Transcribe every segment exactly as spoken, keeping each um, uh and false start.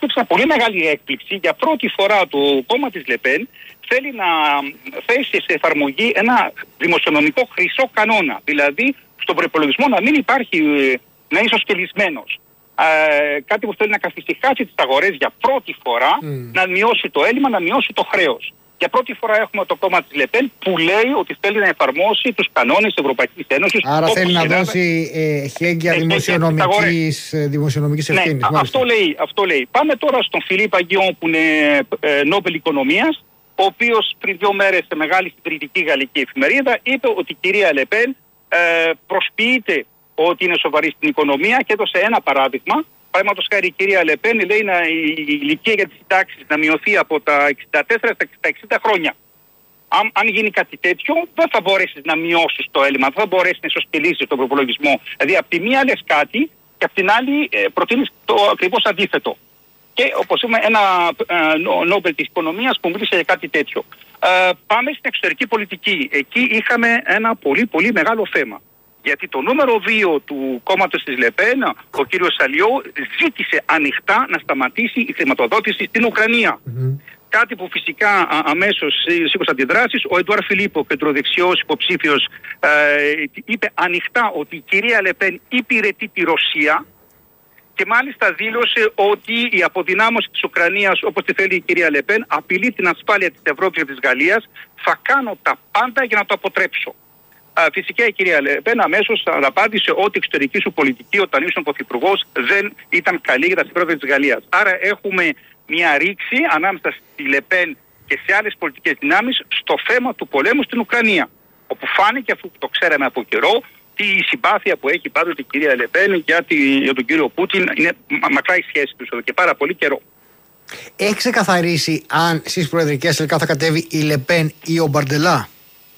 έκπληξα, πολύ μεγάλη έκπληξη. Για πρώτη φορά το κόμμα της Λεπέν θέλει να θέσει σε εφαρμογή ένα δημοσιονομικό χρυσό κανόνα. Δηλαδή, στον προϋπολογισμό να μην υπάρχει, να είναι ισοσκελισμένος. Ε, κάτι που θέλει να καθησυχάσει τις αγορές για πρώτη φορά, mm. να μειώσει το έλλειμμα, να μειώσει το χρέος. Για πρώτη φορά έχουμε το κόμμα της Λεπέν που λέει ότι θέλει να εφαρμόσει τους κανόνες της Ευρωπαϊκής Ένωσης. Άρα θέλει να Ελλάδα... δώσει ε, χέγγια ε, δημοσιονομικής, ε, δημοσιονομικής ευθύνης. Ναι, αυτό λέει, αυτό λέει. Πάμε τώρα στον Φιλίπ Αγγιόν που είναι ε, Νόμπελ Οικονομίας, ο οποίος πριν δύο μέρες σε μεγάλη συντηρητική γαλλική εφημερίδα είπε ότι η κυρία Λεπέν ε, προσποιείται ότι είναι σοβαρή στην οικονομία και έδωσε ένα παράδειγμα. Παραδείγματος χάρη, η κυρία Λεπέν λέει να, η ηλικία για τις συντάξεις να μειωθεί από τα εξήντα τέσσερα στα εξήντα χρόνια. Αν, αν γίνει κάτι τέτοιο, δεν θα μπορέσεις να μειώσεις το έλλειμμα, δεν θα μπορέσεις να ισοσκελίσεις τον προπολογισμό. Δηλαδή, από τη μία λες κάτι και από την άλλη ε, προτείνεις το ακριβώς αντίθετο. Και όπως είπαμε, ένα ε, Νόμπελ της Οικονομίας που μίλησε για κάτι τέτοιο. Ε, πάμε στην εξωτερική πολιτική. Εκεί είχαμε ένα πολύ πολύ μεγάλο θέμα. Γιατί το νούμερο δύο του κόμματος της Λεπέν, ο κύριος Σαλιό, ζήτησε ανοιχτά να σταματήσει η χρηματοδότηση στην Ουκρανία. Mm-hmm. Κάτι που φυσικά α, αμέσως σήκωσε αντιδράσεις. Ο Εντουάρ Φιλίππο, κεντροδεξιός υποψήφιος, ε, είπε ανοιχτά ότι η κυρία Λεπέν υπηρετεί τη Ρωσία και μάλιστα δήλωσε ότι η αποδυνάμωση της Ουκρανίας, όπως τη θέλει η κυρία Λεπέν, απειλεί την ασφάλεια της Ευρώπης και της Γαλλίας. Θα κάνω τα πάντα για να το αποτρέψω. Φυσικά η κυρία Λεπέν αμέσως απάντησε ότι η εξωτερική σου πολιτική όταν ήσουν πρωθυπουργός δεν ήταν καλή για τα συμφέροντα της Γαλλίας. Άρα έχουμε μια ρήξη ανάμεσα στη Λεπέν και σε άλλες πολιτικές δυνάμεις στο θέμα του πολέμου στην Ουκρανία. Όπου φάνηκε, αφού το ξέραμε από καιρό, η συμπάθεια που έχει πάντοτε η κυρία Λεπέν για, τη, για τον κύριο Πούτιν είναι μακρά η σχέση τους εδώ και πάρα πολύ καιρό. Έχει ξεκαθαρίσει αν στις προεδρικές τελικά θα κατέβει η Λεπέν ή ο Μπαρντελά?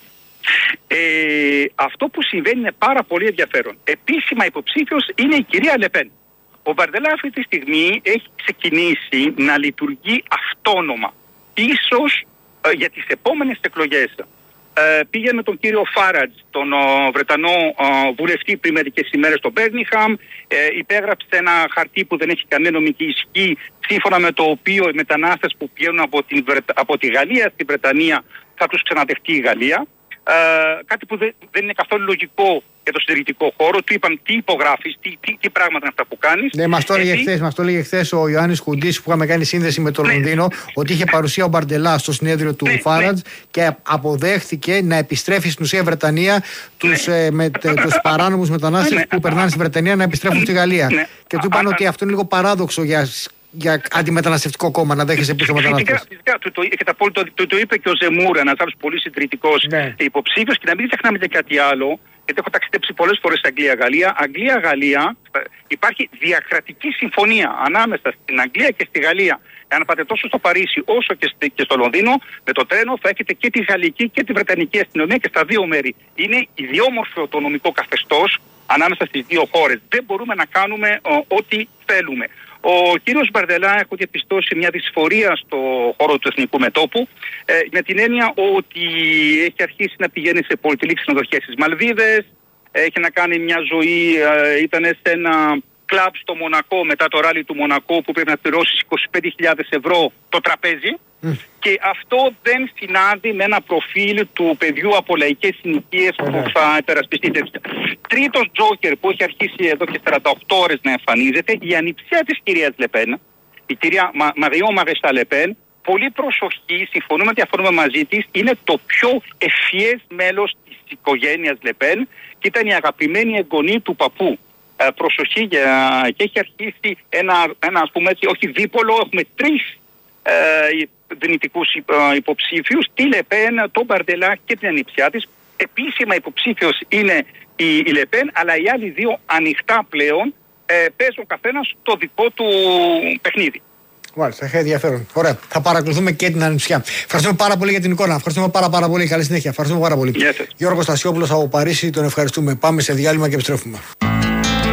Ε, αυτό που συμβαίνει είναι πάρα πολύ ενδιαφέρον. Επίσημα υποψήφιος είναι η κυρία Λεπέν. Ο Μπαρντελά αυτή τη στιγμή έχει ξεκινήσει να λειτουργεί αυτόνομα. Ίσως ε, για τις επόμενες εκλογές. Ε, πήγε με τον κύριο Φάραντζ, τον ο, Βρετανό ο, βουλευτή πριν μερικές ημέρες στο Μπέρμιγχαμ, ε, υπέγραψε ένα χαρτί που δεν έχει καμία νομική ισχύ, σύμφωνα με το οποίο οι μετανάστες που πηγαίνουν από, την, από τη Γαλλία στη Βρετανία θα τους ξαναδεχτεί η Γαλλία. Uh, κάτι που δεν, δεν είναι καθόλου λογικό για το συντηρητικό χώρο. Του είπαν τι υπογράφεις, τι, τι, τι πράγματα είναι αυτά που κάνεις. Ναι, μας το έλεγε χθες, μας το έλεγε χθες ο Ιωάννης Χουντής που είχαμε κάνει σύνδεση με το ναι. Λονδίνο, ότι είχε παρουσία ο Μπαρντελά στο συνέδριο του ναι, Φάραντζ ναι. και αποδέχθηκε να επιστρέφει στην ουσία Βρετανία τους, ναι. ε, με, τε, τους παράνομους μετανάστες ναι. που περνάνε στη Βρετανία να επιστρέφουν ναι. στη Γαλλία. Ναι. Και του είπαν α, ότι α, αυτό είναι λίγο παράδοξο για. Για αντιμεταναστευτικό κόμμα να δέχεσαι πίσω μετανάστες. Φυσικά, το, το, το, το, το, το είπε και ο Ζεμούρα, ένας άλλος πολύ συντηρητικός ναι. υποψήφιος, και να μην ξεχνάμε και κάτι άλλο, γιατί έχω ταξιδέψει πολλές φορές Αγγλία-Γαλλία. Αγγλία-Γαλλία υπάρχει διακρατική συμφωνία ανάμεσα στην Αγγλία και στη Γαλλία. Αν πάτε τόσο στο Παρίσι όσο και, στη, και στο Λονδίνο, με το τρένο θα έχετε και τη γαλλική και τη βρετανική αστυνομία και στα δύο μέρη. Είναι ιδιόμορφο το νομικό καθεστώς ανάμεσα στις δύο χώρες. Δεν μπορούμε να κάνουμε ο, ό,τι θέλουμε. Ο κύριος Μπαρντελά έχω διαπιστώσει μια δυσφορία στο χώρο του εθνικού μετώπου ε, με την έννοια ότι έχει αρχίσει να πηγαίνει σε πολυτελείς ξενοδοχείες στις Μαλδίβες, έχει να κάνει μια ζωή, ε, ήταν σε ένα κλαμπ στο Μονακό μετά το ράλι του Μονακό που πρέπει να πληρώσει είκοσι πέντε χιλιάδες ευρώ το τραπέζι mm. και αυτό δεν συνάδει με ένα προφίλ του παιδιού από λαϊκές συνοικίες mm. που θα υπερασπιστεί τέτοια. Τρίτος τζόκερ που έχει αρχίσει εδώ και σαράντα οκτώ ώρες να εμφανίζεται, η ανιψιά της κυρίας Λεπέν, η κυρία Μα, Μαριό Μαρεστά Λεπέν. Πολύ προσοχή, συμφωνούμε και διαφωνούμε μαζί της, είναι το πιο ευφυές μέλος της οικογένειας Λεπέν και ήταν η αγαπημένη εγγονή του παππού. Ε, προσοχή για... και έχει αρχίσει ένα, ένα ας πούμε έτσι, όχι δίπολο, έχουμε τρεις ε, δυνητικούς υποψήφιους, τη Λεπέν, τον Μπαρντελά και την ανιψιά της. Επίσημα υποψήφιος είναι η, η Λεπέν, αλλά οι άλλοι δύο ανοιχτά πλέον ε, παίζουν καθένας το δικό του παιχνίδι. Μάλιστα, έχει ενδιαφέρον. Ωραία. Θα παρακολουθούμε και την ανιψιά. Ευχαριστούμε πάρα πολύ για την εικόνα. Ευχαριστούμε πάρα, πάρα πολύ. Καλή συνέχεια. Ευχαριστούμε πάρα πολύ. Yes, Γιώργος Στασιόπουλος από Παρίσι, τον ευχαριστούμε. Πάμε σε διάλειμμα και επιστρέφουμε.